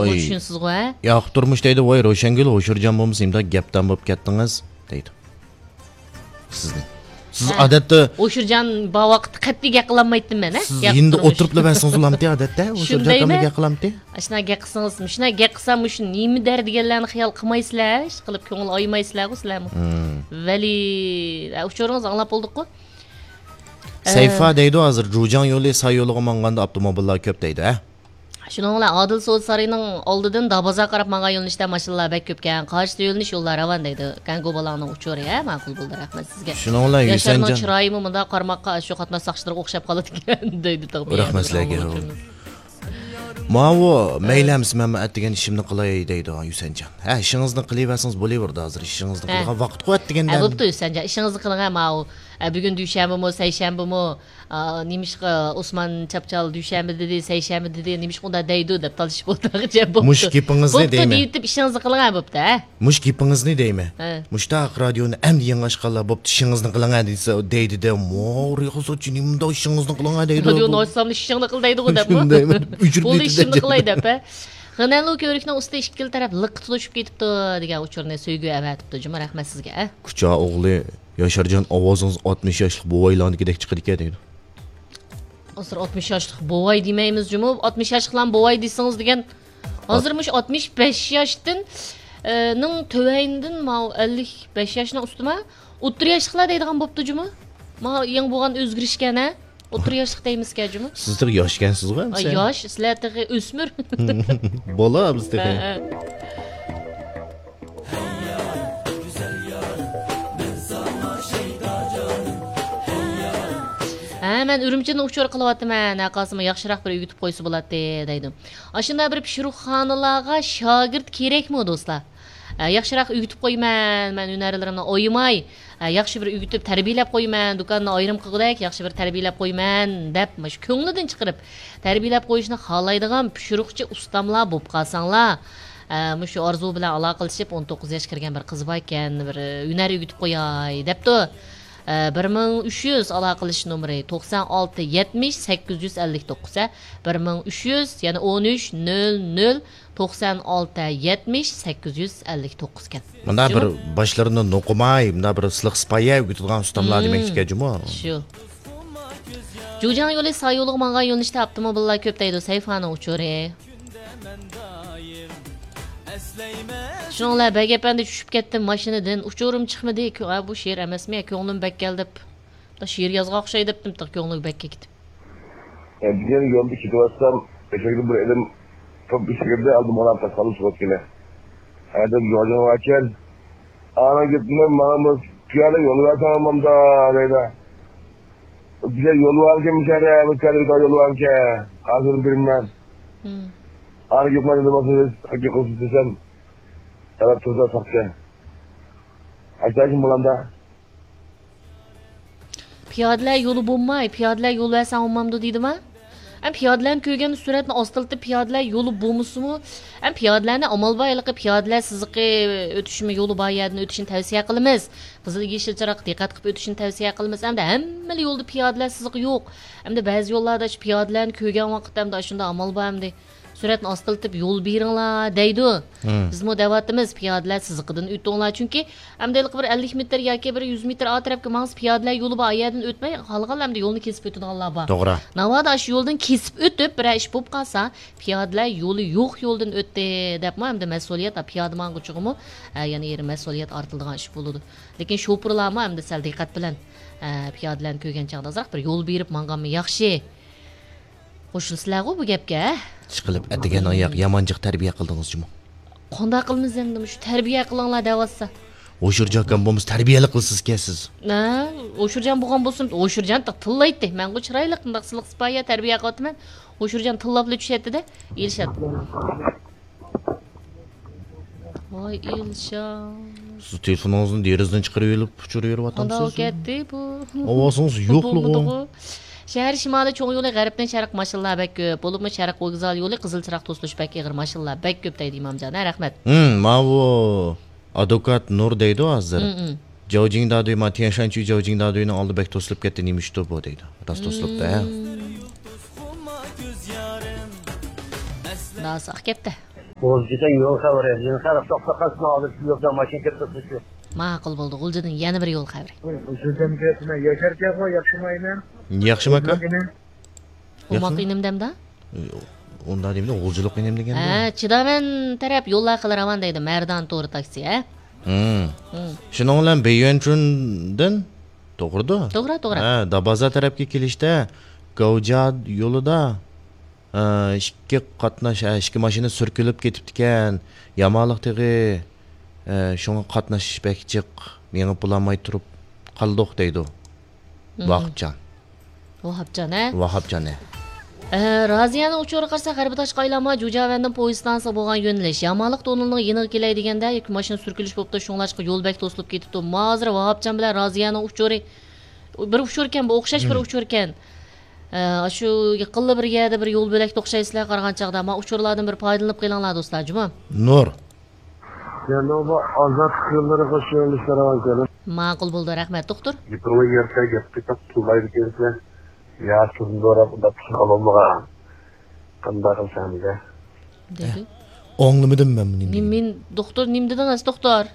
to'g'ri tushunsiz-ku, ha? Yo'q, turmush deydi, voy Ro'shangul, O'shirjon bo'lmasimda gapdan bo'lib ketdingiz, deydi. Sizni. Siz odatda O'shirjon bu vaqt qat'iy gap qilolmaydim men, ha? Endi o'tirib bilasiz ulamdi odatda, O'shirjon qanday gap qilamdi? Shunaqa gap qilsangiz, shunaqa gap qilsam, shu nima der deganlarni xiyol qilmaysizlar, ish qilib ko'ngil oymaysizlar-ku sizlarmi? Vali, o'shoringiz anglab bo'ldik-ku. Sayfa deydi hozir Jo'jan yo'li say yo'liga manganda avtomobillar ko'p deydi, ha? Shuningla Adil So'z sarayining oldidan Dabaza qarab menga yo'nalishda mashinalar bek ko'pkan, qarshi yo'lnish yo'llar ravan deydi. Kango bolaning uchori, ha, ma'qul bo'ldi, rahmat sizga. Shuningla Yusanjon chiroyimi bunda qarmoqqa shu qatnoq saqchilarga o'xshab qoladi ekan deydi tabii. Rahmat sizlarga. Mavo maylamsiz men degan ishimni qilay deydi Yusanjon. Ha, ishingizni qilaversangiz bo'laverdi hozir, ishingizni qilgan vaqt qo'yat degandan. Bo'pti Yusanjon, ishingizni qiling mavo. Bugun dushanbami, sayshanbami, nimishqa Usmon Chapchal dushanba dedi, sayshanba dedi, nimishqa unda deydi deb talishib o'tirg'icha bo'pti. Mush gapingizni deyman. Bo'pti deb ishingizni qiling bo'pti, ha? Mush gapingizni deyman. Mushtaq radioni endi yanglashqanlar bo'pti, ishingizni qiling desa deydi-da, mo'ri qo'sochini bunda ishingizni qiling deydi. Radioni ochsam ishingni qil deydi-ku deb. Bo'ldi ishimni qilay deb, ha? G'ananlu ko'rikning usti ikkil taraf liq tutishib ketibdi degan uchurni so'ygu avatibdi. Juma rahmat sizga, ha? Kucha o'g'li Yosharjon ovozingiz 60 yoshlik bovaylarnikidek chiqadi ekan deydi. Hozir 60 yoshlik bovay demaymiz juma, 60 yoshliklar bovay desangiz degan hozirmish 65 yoshdan ning tövayindan 55 yoshdan ustuma 30 yoshliklar deydigan bo'pti juma. Ma yang bo'lgan o'zgarishgan, ha? 30 yoshlik deymizga juma. Sizlar yoshkansizmi? Yosh, sizlar o'smir. Bola bizda. Men Urumchini uchur qilyapman, naqasimi yaxshiroq bir yutib qo'ysa bo'ladi deydi. Ashunda bir pishruxonalarga shogird kerakmi do'stlar? Yaxshiroq yutib qo'yman, men hunarlarimni o'yimay, yaxshi bir yutib tarbiyalab qo'yman, do'konni ayrim qilgudek yaxshi bir tarbiyalab qo'yman deb, shu ko'nglidan chiqarib tarbiyalab qo'yishni xohlaydigan pishruqchi ustamlar bo'lib qolsanglar, shu orzu bilan aloqalashib 19 yoshga kirgan bir qiz bor ekan, bir hunar yutib qo'yay debdi. 1300 aloqalish nomeri 96 70 859 1300 ya'ni 13 00 96 70 859 ekan. Bunda bir boshlarini noqumay, bunda bir siliq spaya o'tadigan ustamlar demakchiga juma. Shu. Jo'jan yo'li say yo'liga menga yo'nalishda avtomobillar ko'p deydi sayfani uchuri. Shuningla bagapanda tushib ketdim mashinadan, uchurim chiqmadi. Bu she'r emasmi? Ko'nglim bak keldi deb. Da she'r yozga o'xshaydi debdim, ko'nglim bakka ketib. Bugun yo'lda ketyapsam, o'sha bir elim top ishigida aldım olan tasallus o'tkile. Hadi yo'lga o'tgan. Ana gitmem, mana piyoda yo'l versamamda deydi. Bize yol varken müşahede, bu kadar yol varken hazır bilmem. Ana gitmem de basırız, hakik olsun desem. Evet, tuzda sakça. Açtayım bulanda. Piyodalar yo'li bo'lmay, piyodalar yo'l versa olmamdi deydimi? Piyodalarni ko'rgan suratni ostıltib piyodalar yo'li bo'lmasimi? Piyodalarni amalboyliqi, piyodalar siziqi o'tishmi, yo'li bor yerdan o'tishini tavsiya qilamiz. Qizil yeshil chiroq diqqat qilib o'tishini tavsiya qilamiz. Hamda hamma yo'lda piyodalar siziqi yo'q. Hamda ba'zi yo'llarda piyodalarni ko'rgan vaqtda hamda shunda amal bor hamda suratni ostıltib yo'l beringlar deydi. Biz mu davatimiz piyodalar siziqidan o'tinglar chunki hamdalik bir 50 metr yoki bir 100 metr atrofga mans piyodalar yo'li bor yerdan o'tmay qolgan hamda yo'lni kesib o'tadiganlar bor. To'g'ri. Navoda shu yo'ldan kesib o'tib bir ish bo'lib qolsa, piyodalar yo'li yo'q yo'ldan o'tdi debmi hamda mas'uliyat piyoda mang'uchig'imi, ya'ni yer mas'uliyat ortiladigan ish bo'ladi. Lekin shopurlarmi hamda sal diqqat bilan piyodalarni ko'rgan chog'da bir yo'l berib mang'anmi yaxshi. Qo'shilsizlar-ku bu gapga. Chiqilib atigan oyoq yamonjiq tarbiya qildingiz juma. Qanday qilmiz endi shu tarbiya qilinglar deyapsa. O'shirjon bo'lmiz tarbiyali qilsiz-ku siz. O'shirjon bo'lgan bo'lsin, O'shirjon tillaydi. Menga chiroyli qindaq siliq sipoya tarbiya qilyapman. O'shirjon tillabli tushaydi-da, Elshad. Voy Elshad. Siz telefoningizni derazdan chiqarib olib, uchirib yuryapsiz. Qanday ketdi bu? Ovozingiz yo'qligi. Shahar shimoli cho'ng yo'li g'arbdan sharq mashinalar bak ko'p. Bo'libmi sharq vokzal yo'li qizil chiroq to'silish bak ig'ir mashinalar bak ko'p deydi Imomjon. Rahmat. Mavo advokat Nur deydi hozir. Jojingda do'y ma Tianshanchi Jojingda do'yning oldi bak to'silib ketdi nimishto bu deydi. Rost to'silibdi. Nasaq ketdi. O'zgacha yo'l xabari, yeni xabar to'xtaqasini olib yo'qdan mashina kirib Ma'qul bo'ldi. G'uljidan yana bir yo'l xabari. O'zgacha ketma, yasharga qo'y, yaxshimaymi? Yaxshimi aka? Umoq inimdamda? Unda deydi, g'uljilik inim degan. Ha, chidaman taraf yo'llar qilib ravan deydi. Mardan to'g'ri taksi, ha? Shuning bilan Beyonchundan to'g'ridir. To'g'ri. Ha, Dabaza tarafga kelishda Gavjad yo'lida ikki mashina surkilib ketibdi ekan. Yamonliq tig'i shunga qatnashish bekchiq meni bulamay turib qoldiq deydi. Vaqtjon. Vahobjon. Raziyani uchori qarsa G'arbitosh qaylama Jo'javandan poyezd stansiya bo'lgan yo'nalish. Yamonliq to'nilning yeniga kelay deganda yuk mashina surkilish bo'pti, shunglashqa yo'l bek to'silib ketibdi. Hozir Vahobjon bilan Raziyani uchori bir uchur ekan, bu o'xshash bir uchur ekan. Shu yaqinli bir yerda bir yo'l bo'lak to'xshaysizlar qargan chaqda, men uchurlardan bir foydalanib qilinglar do'stlar, juma. Nur. Janobi ozod yo'llari qo'shilishlar avval. Ma'qul bo'ldi, rahmat, doktor. Yipro yerga gapga tulaydi kelsa, ya tuzora da psixologga qanday qilsamiz? Dedi. Anglamadim men buni. Men doktor nim dedingiz, doktor.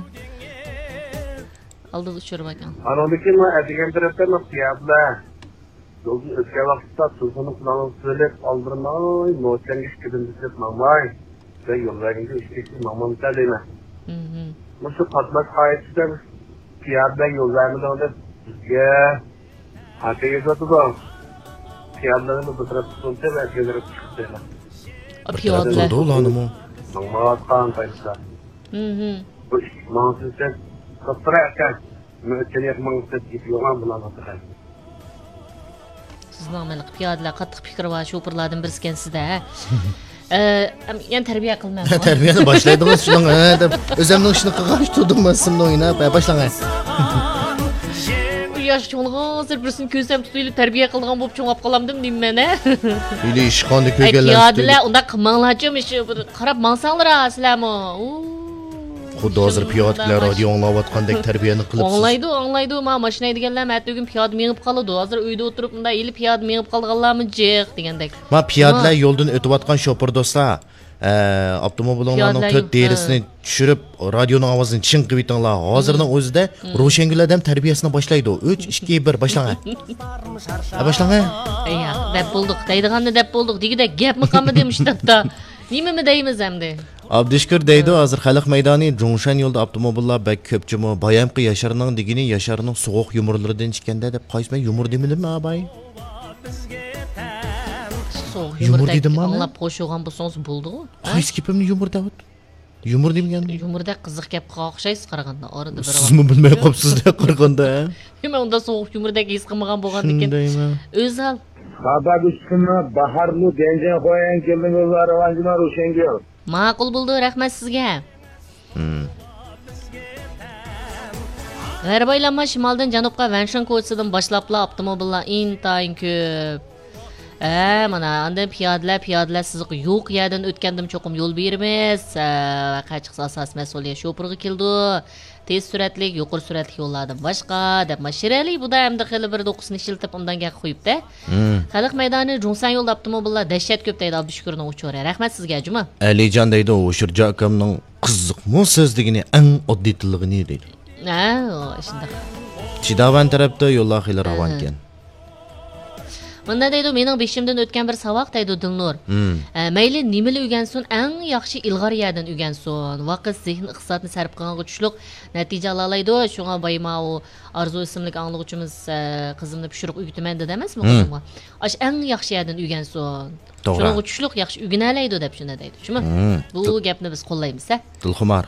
Aldı uçurum ekan. Anadaki mı edigen taraftan yaptılar. Yolun ötke vakitte tuzunu kullanıp söyleyip aldırmay, noçen iş gidip mamay. Ve yollarında işlesin mamam tadına. Nasıl patmak kayıtsızlar piyadlar yollarında da bizge hakeye satıdan. Piyadlarını bu tarafı tutunca ve erkeklere çıkıştırlar. Piyadlar. Dolanı mı? Mamma kan kayıtsızlar. Bu iş mansızlar kaptırarken müesseni yapmanızda yapıyorlar buna nasıl? Siz namalik piyadlar qattiq fikri va sho'pirlardan birisiken sizda. Yani terbiye qilmam. Terbiyeni başlaydınız şunun deb o'zimning ishni qilgach turdim men simni o'ynab boshlang. Yosh cho'ng'izir birisini ko'rsam tutuyilib tarbiya qilgan bo'lib cho'ng'ab qolamdim deyman a. Uyli ishxonda ko'rganlar. Piyadalar unda qilmanglarchim ish qarab mansanglar sizlarmi? Xuddi hozir piyodalar radio anglayotgandek tarbiyani qilibsiz. Anglaydi. Men mashina deganlar men bugun piyoda menib qoladi. Hozir uyda o'tirib unda elib piyoda menib qolganlarmi jiq degandek. Men piyodalar yo'ldan o'tayotgan shofir do'stlar, avtomobillarning to'rt derisini tushirib, radioning ovozini chinqib aytinglar. Hozirning o'zida Ro'shangullar ham tarbiyasini boshlaydi. 3 2 1 boshlang. Boshlang. Ya, deb bo'ldik. Deydiganni deb bo'ldik. Degida gapmi qolmi demishdapta. Nimami deymiz endi? Abdishkur deydi, hozir Xalq maydoni Jongshan yo'lda avtomobillar bak ko'pchimi bayamqi Yasharning degini Yasharning so'g'uq yumurlaridan chiqqanda deb qaysman yumur demidimi abay? So'g'uq yumur dedim anlab qo'shilgan bo'lsangiz bo'ldi-ku. Qaysi kepimni yumur davut? Yumur demgan. Yumurda qiziq gap o'xshaysiz qaraganda, orada bir. Sizmi bilmay qopsizda qaraganda. Men unda so'g'uq yumurdagi his qilmagan bo'lgandikin. O'zal Baba üstüne baharlı dengen koyan kelin yollar avancılar Ro'shanga. Ma'qul bo'ldi, rahmat sizga. G'arbaylanma shimoldan janubga Vanshan ko'chasidan boshlabla avtomobillar intayin ko'p. Mana andan piyodalar siziq yo'q yerdan o'tgandim cho'qim yo'l beramiz. Qachiq asos mas'uliyat sho'pirga keldi. Tez suratli, yuqori suratli yo'llardan boshqa deb mashirali bu da hamda xili bir do'qisini shiltib undan gap qo'yibdi. Xalq maydoni Jo'ngsan yo'lda avtomobillar dahshat ko'p deydi Abdushukurning uchori. Rahmat sizga, Juma. Alijon deydi, O'shirja akamning qiziqmi so'zligini eng oddiy tilligini deydi. Shunda. Chidavan tarafda yo'llar xili ravon ekan. Bunda deydi, mening beshimdan o'tgan bir savoq deydi Dilnur. Mayli nimali o'rgansin, eng yaxshi ilg'or yerdan o'rgansin. Vaqt, zehn, iqtisodni sarf qilganga tushliq natija olaydi. Shunga bayma u Arzu ismli anglovchimiz qizimni pishiriq o'rgataman dedi emasmi qizimga? Ash eng yaxshi yerdan o'rgansin. Shunga tushliq yaxshi o'rganalaydi deb shunda deydi. Shumi? Bu gapni biz qo'llaymiz, ha? Dilxumar.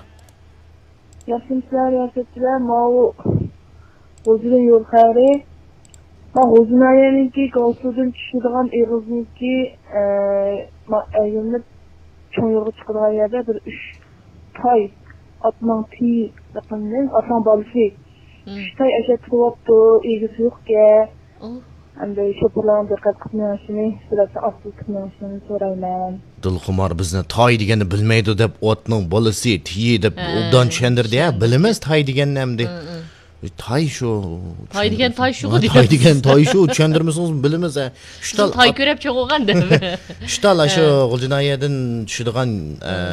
Yaxshilar, mau o'zining yo'l xayri. Ben Hozunaye'ninki Galsu'dan düşürülen Eğiz'ninki ayımlı çoğun yolu çıkılan yerde bir 3 tay atman pi yakınlığı asan balısı 3 tay aşağı tırvattı Eğiz'i yok ki hem de şopurların dikkat kıtmayaşını sırası asıl kıtmayaşını sorayım. Dilxumar bizni tay degani bilmaydi deb otning bolasi tiyi deb obdan tushundirdi ya, bilamiz tay deganni hamdi. Tay shu. Tay degan tay shu deydi. Tay degan tay shu tushundirmisiz bilamiz. Tay ko'rib cho'g'ilgan deb. Shtal shu G'uljinayadan tushadigan